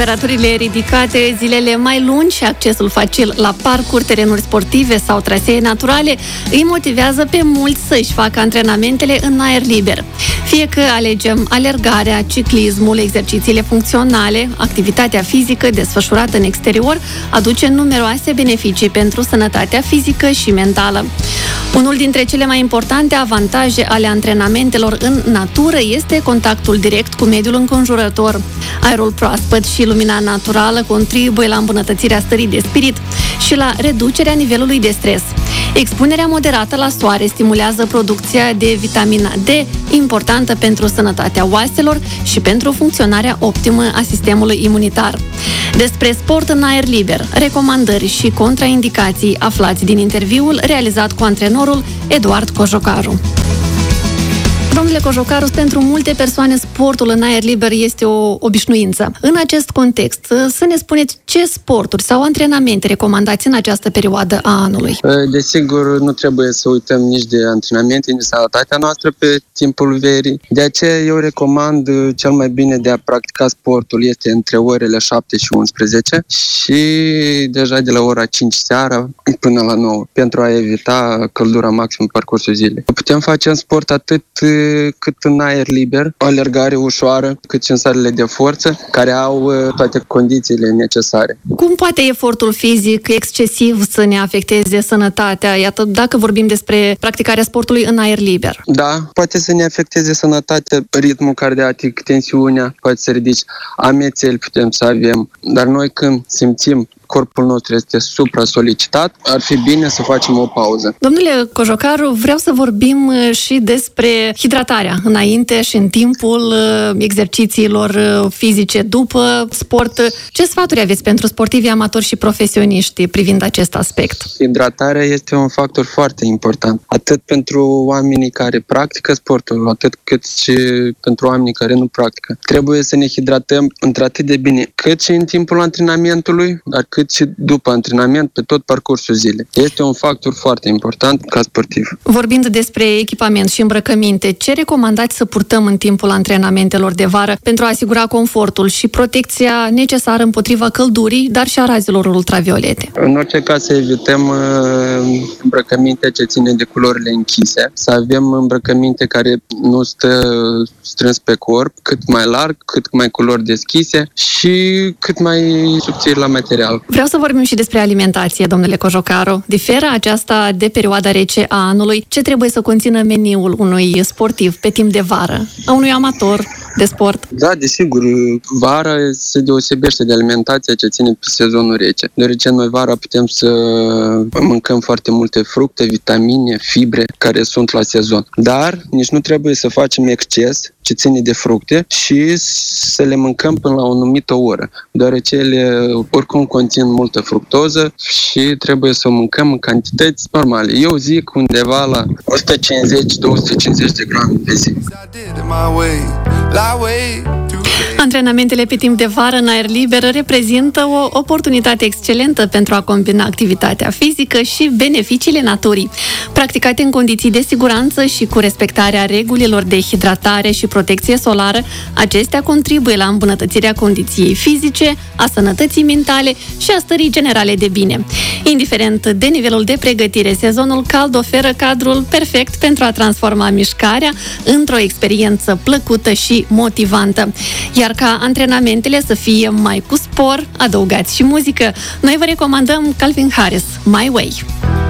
Temperaturile ridicate, zilele mai lungi și accesul facil la parcuri, terenuri sportive sau trasee naturale îi motivează pe mulți să-și facă antrenamentele în aer liber. Fie că alegem alergarea, ciclismul, exercițiile funcționale, activitatea fizică desfășurată în exterior aduce numeroase beneficii pentru sănătatea fizică și mentală. Unul dintre cele mai importante avantaje ale antrenamentelor în natură este contactul direct cu mediul înconjurător. Aerul proaspăt și lumina naturală contribuie la îmbunătățirea stării de spirit și la reducerea nivelului de stres. Expunerea moderată la soare stimulează producția de vitamina D, importantă pentru sănătatea oaselor și pentru funcționarea optimă a sistemului imunitar. Despre sport în aer liber, recomandări și contraindicații aflați din interviul realizat cu antrenorul Eduard Cojocaru. Domnule Cojocaru, pentru multe persoane sportul în aer liber este o obișnuință. În acest context, să ne spuneți ce sporturi sau antrenamente recomandați în această perioadă a anului? Desigur, nu trebuie să uităm nici de antrenamente, nici de sănătatea noastră pe timpul verii. De aceea eu recomand cel mai bine de a practica sportul este între orele 7 și 11 și deja de la ora 5 seara până la 9, pentru a evita căldura maximă pe parcursul zilei. Putem face în sport atât cât în aer liber, o alergare ușoară, cât și în salele de forță, care au toate condițiile necesare. Cum poate efortul fizic excesiv să ne afecteze sănătatea? Iată, dacă vorbim despre practicarea sportului în aer liber. Da, poate să ne afecteze sănătatea, ritmul cardiatic, tensiunea, poate să ridici, amețeli putem să avem, dar noi când simțim corpul nostru este supra-solicitat, ar fi bine să facem o pauză. Domnule Cojocaru, vreau să vorbim și despre hidratarea înainte și în timpul exercițiilor fizice după sport. Ce sfaturi aveți pentru sportivii amatori și profesioniști privind acest aspect? Hidratația este un factor foarte important, atât pentru oamenii care practică sportul, atât cât și pentru oamenii care nu practică. Trebuie să ne hidratăm într-atât de bine, cât și în timpul antrenamentului, dar cât și după antrenament, pe tot parcursul zilei. Este un factor foarte important ca sportiv. Vorbind despre echipament și îmbrăcăminte, ce recomandați să purtăm în timpul antrenamentelor de vară pentru a asigura confortul și protecția necesară împotriva căldurii, dar și a razelor ultraviolete? În orice caz să evităm îmbrăcăminte ce ține de culorile închise, să avem îmbrăcăminte care nu stă strâns pe corp, cât mai larg, cât mai culori deschise și cât mai subțiri la material. Vreau să vorbim și despre alimentație, domnule Cojocaru. Diferă aceasta de perioada rece a anului? Ce trebuie să conțină meniul unui sportiv pe timp de vară, a unui amator de sport? Da, desigur, vara se deosebește de alimentația ce ține pe sezonul rece. Deoarece noi vara putem să mâncăm foarte multe fructe, vitamine, fibre care sunt la sezon. Dar nici nu trebuie să facem exces ce ține de fructe și să le mâncăm până la o anumită oră, deoarece ele oricum conțin multă fructoză și trebuie să o mâncăm în cantități normale. Eu zic undeva la 150-250 de grame pe zi. Antrenamentele pe timp de vară în aer liber reprezintă o oportunitate excelentă pentru a combina activitatea fizică și beneficiile naturii. Practicate în condiții de siguranță și cu respectarea regulilor de hidratare și protecție solară, acestea contribuie la îmbunătățirea condiției fizice, a sănătății mentale și a stării generale de bine. Indiferent de nivelul de pregătire, sezonul cald oferă cadrul perfect pentru a transforma mișcarea într-o experiență plăcută și motivantă. Iar ca antrenamentele să fie mai cu spor, adăugați și muzică, noi vă recomandăm Calvin Harris, My Way.